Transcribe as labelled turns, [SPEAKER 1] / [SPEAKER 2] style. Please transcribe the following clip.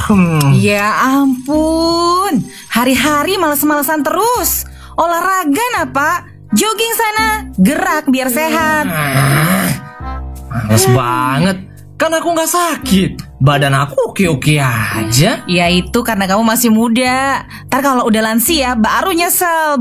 [SPEAKER 1] Ya ampun, hari-hari males-malesan terus. Olahraga nah Pak, jogging sana, gerak biar sehat.
[SPEAKER 2] Males banget, kan aku gak sakit. Badan aku oke-oke aja.
[SPEAKER 1] Ya itu karena kamu masih muda. Ntar kalau udah lansia baru nyesel